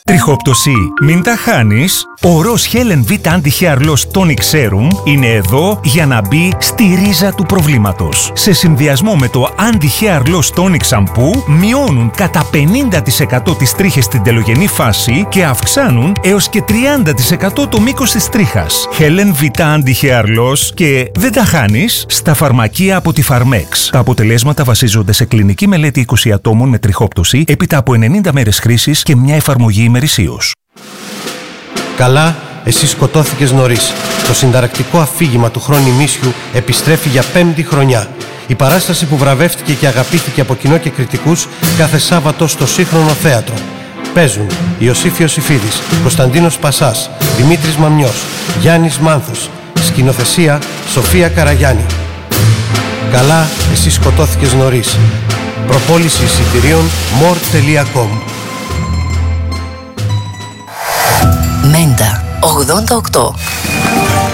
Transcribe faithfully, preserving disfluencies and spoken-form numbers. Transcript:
Τριχόπτωση, μην τα χάνεις. Ο Ross Helen V Anti-Hair Loss Tonic Serum είναι εδώ για να μπει στη ρίζα του προβλήματος. Σε συνδυασμό με το Anti-Hair Loss Tonic Shampoo μειώνουν κατά πενήντα τοις εκατό τις τρίχες στην τελογενή φάση και αυξάνουν έως και τριάντα τοις εκατό το μήκος της τρίχας. Helen V Anti-Hair Loss και δεν τα χάνεις στα φαρμακεία από τη Pharmex. Τα αποτελέσματα βασίζονται σε κλινική μελέτη είκοσι ατόμων με τριχόπτωση έπειτα από ενενήντα μέρες χρήσης και μια εφαρμογή ημερησίως. Καλά, εσύ σκοτώθηκες νωρίς. Το συνταρακτικό αφήγημα του χρόνου ημίσιου επιστρέφει για πέμπτη χρονιά. Η παράσταση που βραβεύτηκε και αγαπήθηκε από κοινό και κριτικούς κάθε Σάββατο στο Σύγχρονο Θέατρο. Παίζουν Ιωσήφ Ιωσήφιδης, Κωνσταντίνος Πασάς, Δημήτρης Μαμιός, Γιάννης Μάνθος. Σκηνοθεσία Σοφία Καραγιάννη. Καλά, εσύ σκοτώθηκες νωρίς. Προπόληση εισιτηρίων more τελεία com. Μέντα ογδόντα οκτώ.